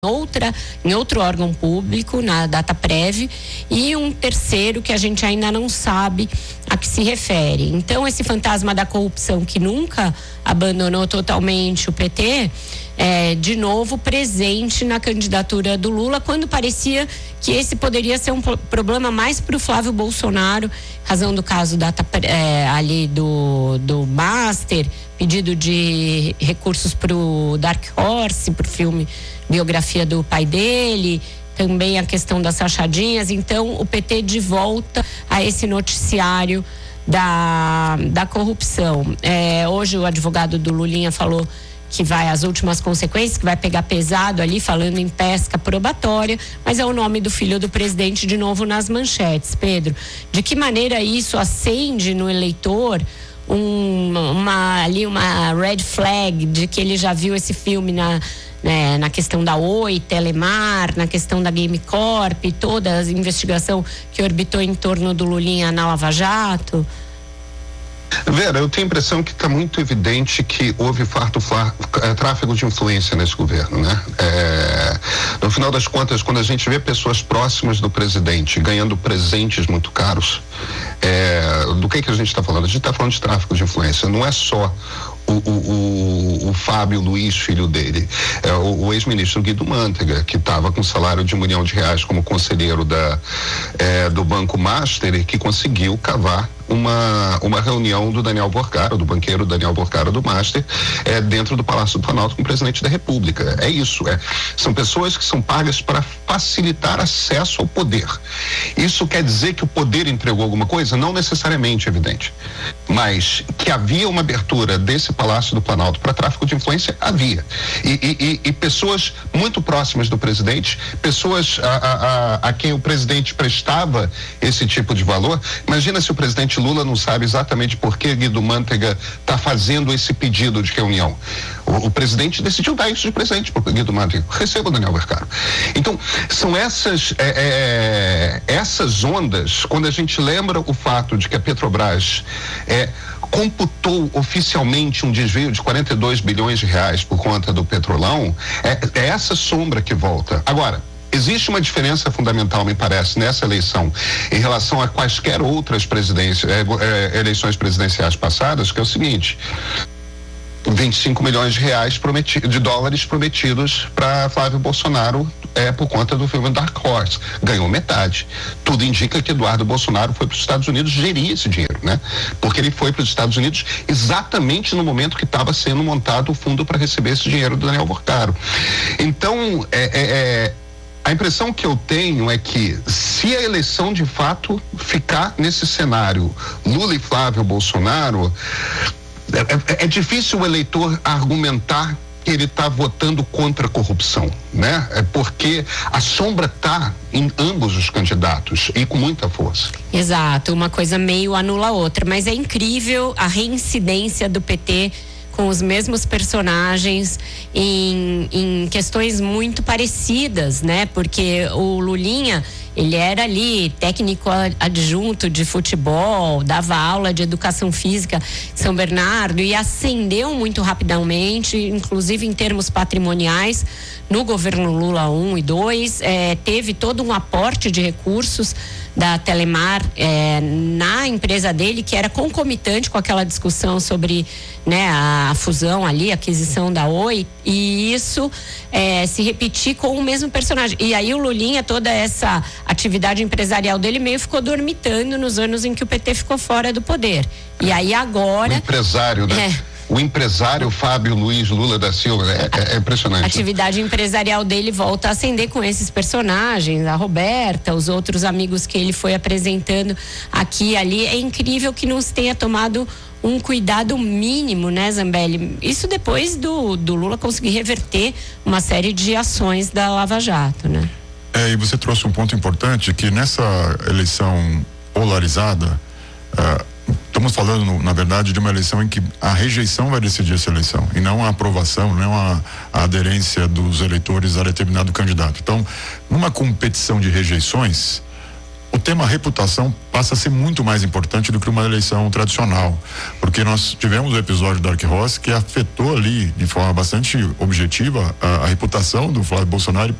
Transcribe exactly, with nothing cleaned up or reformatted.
outra, em outro órgão público, na Dataprev, e um terceiro que a gente ainda não sabe a que se refere. Então, esse fantasma da corrupção que nunca abandonou totalmente o P T, é, de novo presente na candidatura do Lula, quando parecia que esse poderia ser um problema mais para o Flávio Bolsonaro, razão do caso da, é, ali do, do Master, pedido de recursos para o Dark Horse, para o filme biografia do pai dele, também a questão das rachadinhas. Então, o P T de volta a esse noticiário da, da corrupção. É, hoje o advogado do Lulinha falou que vai às últimas consequências, que vai pegar pesado ali, falando em pesca probatória, mas é o nome do filho do presidente de novo nas manchetes. Pedro, de que maneira isso acende no eleitor um, uma, ali uma red flag de que ele já viu esse filme na, né, na questão da Oi, Telemar, na questão da Game Corp, toda a investigação que orbitou em torno do Lulinha na Lava Jato? Vera, eu tenho a impressão que está muito evidente que houve farto, farto, é, tráfego de influência nesse governo, né? É, no final das contas, quando a gente vê pessoas próximas do presidente ganhando presentes muito caros, é, do que que a gente está falando? A gente está falando de tráfego de influência, não é só O, o, o, o Fábio Luiz, filho dele, é, o, o ex-ministro Guido Mantega, que estava com salário de um milhão de reais como conselheiro da, é, do Banco Master, e que conseguiu cavar uma, uma reunião do Daniel Borcaro, do banqueiro Daniel Borcaro do Master, é, dentro do Palácio do Planalto com o presidente da República. É isso, é. São pessoas que são pagas para facilitar acesso ao poder. Isso quer dizer que o poder entregou alguma coisa? Não necessariamente, evidente. Mas que havia uma abertura desse Palácio do Planalto para tráfico de influência, havia. E, e, e pessoas muito próximas do presidente, pessoas a, a, a, a quem o presidente prestava esse tipo de valor. Imagina se o presidente Lula não sabe exatamente por que Guido Mantega está fazendo esse pedido de reunião. O, o presidente decidiu dar isso de presente para o Guido Mantega. Receba o Daniel Borcaro. Então, são essas, é, é, essas ondas, quando a gente lembra o fato de que a Petrobras é, computou oficialmente um desvio de quarenta e dois bilhões de reais por conta do Petrolão, é, é essa sombra que volta. Agora, existe uma diferença fundamental, me parece, nessa eleição em relação a quaisquer outras presidências, é, é, eleições presidenciais passadas, que é o seguinte: vinte e cinco milhões de reais prometidos, de dólares prometidos para Flávio Bolsonaro, é, por conta do filme Dark Horse. Ganhou metade. Tudo indica que Eduardo Bolsonaro foi para os Estados Unidos gerir esse dinheiro, né? Porque ele foi para os Estados Unidos exatamente no momento que estava sendo montado o fundo para receber esse dinheiro do Daniel Borcaro. Então, é, é, é a impressão que eu tenho é que, se a eleição de fato ficar nesse cenário Lula e Flávio Bolsonaro, é, é, é difícil o eleitor argumentar que ele está votando contra a corrupção, né? É porque a sombra está em ambos os candidatos e com muita força. Exato, uma coisa meio anula a outra, mas é incrível a reincidência do P T com os mesmos personagens em, em questões muito parecidas, né? Porque o Lulinha, ele era ali técnico adjunto de futebol, dava aula de educação física em São Bernardo e ascendeu muito rapidamente, inclusive em termos patrimoniais, no governo Lula um e dois, é, teve todo um aporte de recursos da Telemar é, na empresa dele, que era concomitante com aquela discussão sobre, né, a, a fusão ali, a aquisição da Oi, e isso é, se repetir com o mesmo personagem. E aí o Lulinha, toda essa atividade empresarial dele meio ficou dormitando nos anos em que o P T ficou fora do poder. E aí agora... O empresário, né? É. O empresário Fábio Luiz Lula da Silva, é, é, é impressionante. A atividade empresarial dele volta a ascender com esses personagens, a Roberta, os outros amigos que ele foi apresentando aqui e ali. É incrível que não se tenha tomado um cuidado mínimo, né, Zambelli? Isso depois do, do Lula conseguir reverter uma série de ações da Lava Jato, né? É, e você trouxe um ponto importante, que nessa eleição polarizada, uh, estamos falando, na verdade, de uma eleição em que a rejeição vai decidir essa eleição e não a aprovação, não a, a aderência dos eleitores a determinado candidato. Então, numa competição de rejeições, o tema reputação passa a ser muito mais importante do que uma eleição tradicional, porque nós tivemos o episódio da Dark Horse que afetou ali de forma bastante objetiva a, a reputação do Flávio Bolsonaro